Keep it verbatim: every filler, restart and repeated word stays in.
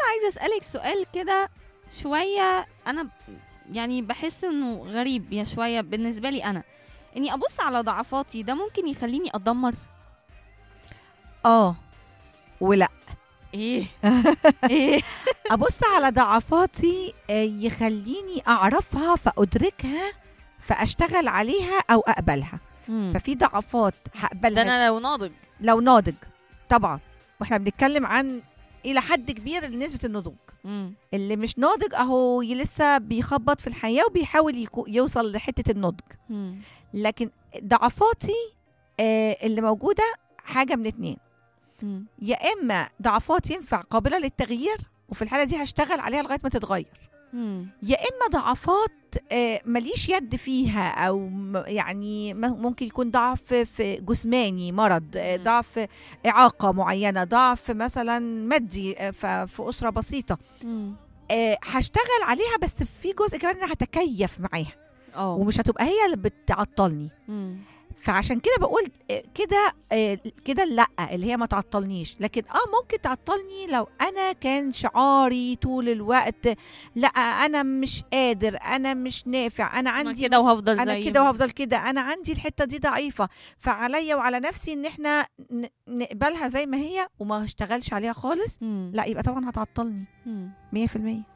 عايزه اسالك سؤال كده شويه، انا يعني بحس انه غريب يا شويه بالنسبه لي انا، اني ابص على ضعفاتي ده ممكن يخليني اتدمر. اه ولا ايه ايه ابص على ضعفاتي آه، يخليني اعرفها فادركها فاشتغل عليها او اقبلها. مم. ففي ضعفات ده هقبلها انا لو ناضج. لو ناضج طبعا، واحنا بنتكلم عن الى حد كبير نسبه النضوج. مم. اللي مش ناضج اهو لسه بيخبط في الحياه وبيحاول يكو- يوصل لحته النضج. مم. لكن ضعفاتي آه، اللي موجوده حاجه من اتنين، مم. يا اما ضعفات ينفع قابله للتغيير وفي الحاله دي هشتغل عليها لغايه ما تتغير، مم. يا اما ضعفات آه، ماليش يد فيها او م- يعني م- ممكن يكون ضعف في جسماني مرض، آه، مم. ضعف اعاقه معينه، ضعف مثلا مادي آه، ف- في اسره بسيطه. مم. آه، هشتغل عليها بس في جزء كمان انا هتكيف معاها اه. ومش هتبقى هي اللي بتعطلني. مم. فعشان كده بقول آه، كده آه، كده لا اللي هي ما تعطلنيش، لكن اه ممكن تعطلني لو انا كان شعاري طول الوقت لا انا مش قادر، انا مش نافع، انا انا عندي كده وهفضل انا زي كده ما- وهفضل كده، انا عندي الحته دي ضعيفه، فعليا وعلى نفسي ان احنا ن- نقبلها زي ما هي وما اشتغلش عليها خالص. مم. لا يبقى طبعا هتعطلني مم. مية في المية.